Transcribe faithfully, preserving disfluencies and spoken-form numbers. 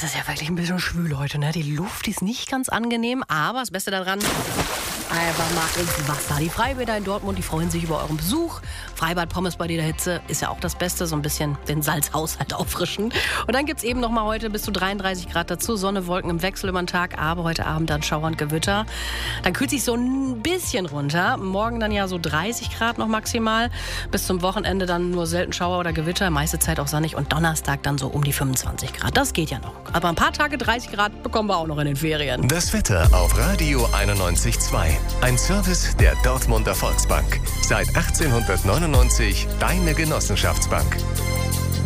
Es ist ja wirklich ein bisschen schwül heute, ne? Die Luft ist nicht ganz angenehm, aber das Beste daran, einfach mal ins Wasser. Die Freibäder in Dortmund, die freuen sich über euren Besuch. Freibad Pommes bei der Hitze ist ja auch das Beste, so ein bisschen den Salzhaushalt auffrischen. Und dann gibt's eben noch mal heute bis zu dreiunddreißig Grad dazu, Sonne, Wolken im Wechsel über den Tag, aber heute Abend dann Schauer und Gewitter. Dann kühlt sich so ein bisschen runter. Morgen dann ja so dreißig Grad noch maximal. Bis zum Wochenende dann nur selten Schauer oder Gewitter, meiste Zeit auch sonnig und Donnerstag dann so um die fünfundzwanzig Grad. Das geht ja noch. Aber ein paar Tage dreißig Grad bekommen wir auch noch in den Ferien. Das Wetter auf Radio einundneunzig Komma zwei. Ein Service der Dortmunder Volksbank. Seit achtzehnhundertneunundneunzig deine Genossenschaftsbank.